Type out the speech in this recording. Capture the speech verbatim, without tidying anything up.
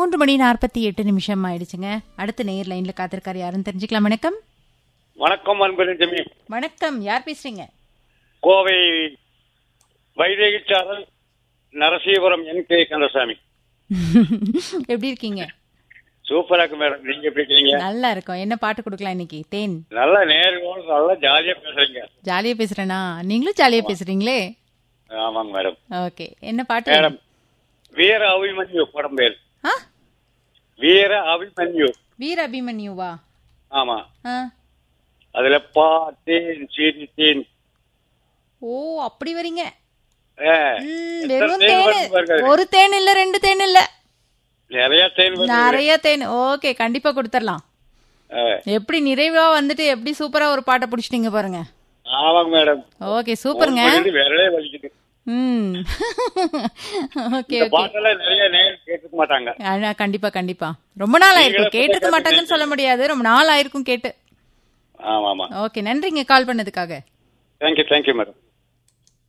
மூன்று மணி நாற்பத்தி எட்டு நிமிஷம் ஆயிடுச்சுங்க. அடுத்த நேர் லைன்ல காத்திருக்காரு, யாருன்னு தெரிஞ்சுக்கலாம். வணக்கம். வணக்கம் அன்பு ஜமி. வணக்கம், யார் பேசுறீங்க? Kovai வைதேகிச்சாரல் Narasipuram N K Kandasamy. எப்படி இருக்கீங்க? சூப்பரா இருக்கு மேடம். நீங்க எப்படி இருக்கீங்க? நல்லா இருக்கும். என்ன பாட்டு கொடுக்கலாம் இன்னைக்கு? தேன். நல்லா நேர்கோள், நல்லா ஜாலியா பேசுறீங்க. ஜாலியா பேசுறேனா? நீங்களும் ஜாலியா பேசுறீங்களே. ஆமாங்க மேடம். ஓகே, என்ன பாட்டு மேடம்? வீர அபிமன்யு படம் பேர். ஆ, வீர அபிமன்யு. வீர அபிமன்யுவா? ஆமா. ஆ, அதுல பார்த்தேன் சிரித்தேன். ஓ அப்படி வரீங்க. ஏ, ம், எத்தனை வெறும் தேன் தேன். வருது பாருங்க. ஒரு தேன் இல்ல, ரெண்டு தேன் இல்ல, நிறைய தேன் வருது. நிறைய தேன். ஓகே, கண்டிப்பா கொடுத்துடலாம். ஆ, எப்படி நிறைவா வந்துட்டு எப்படி சூப்பரா ஒரு பாட்டை பிடிச்சிட்டீங்க பாருங்க. ஆமாங்க மேடம். ஓகே, சூப்பருங்க. விரலே வலிக்குது. ம், ஓகே இந்த ஓகே. பாட்டெல்லாம் நிறைய நேரம் கேட்டுக்க மாட்டாங்க. ஆனா, கண்டிப்பா கண்டிப்பா ரொம்ப நாள் ஆயிருக்கும். கேட்டிருக்க மாட்டாங்கன்னு சொல்ல முடியாது, ரொம்ப நாள் ஆயிருக்கும் கேட்டு. ஆமா ஆமா. ஓகே, நன்றிங்க கால் பண்ணதுக்காக. Thank you thank you madam.